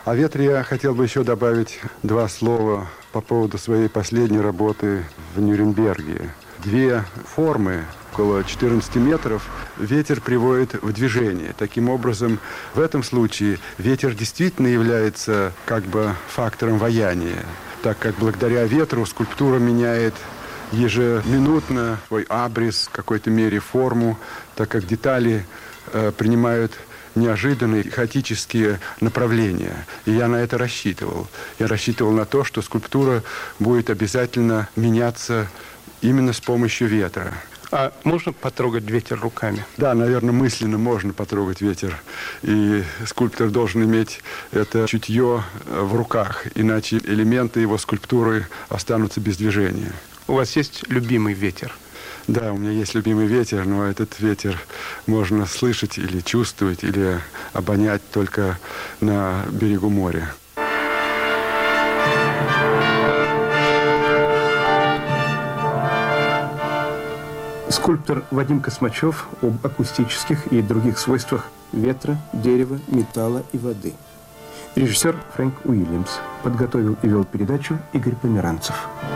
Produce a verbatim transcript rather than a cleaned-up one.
О ветре я хотел бы еще добавить два слова по поводу своей последней работы в Нюрнберге. Две формы, около четырнадцати метров, ветер приводит в движение. Таким образом, в этом случае ветер действительно является как бы фактором ваяния, так как благодаря ветру скульптура меняет ежеминутно свой абрис, в какой-то мере форму, так как детали э, принимают неожиданные, хаотические направления. И я на это рассчитывал. Я рассчитывал на то, что скульптура будет обязательно меняться именно с помощью ветра. А можно потрогать ветер руками? Да, наверное, мысленно можно потрогать ветер. И скульптор должен иметь это чутье в руках, иначе элементы его скульптуры останутся без движения. У вас есть любимый ветер? Да, у меня есть любимый ветер, но этот ветер можно слышать или чувствовать, или обонять только на берегу моря. Скульптор Вадим Космачев об акустических и других свойствах ветра, дерева, металла и воды. Режиссер Фрэнк Уильямс. Подготовил и вел передачу Игорь Померанцев.